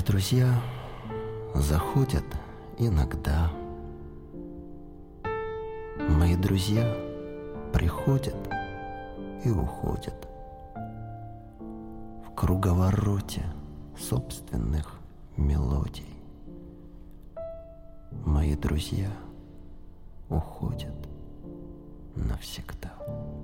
друзья заходят иногда. Мои друзья приходят и уходят в круговороте собственных мелодий. Мои друзья уходят навсегда.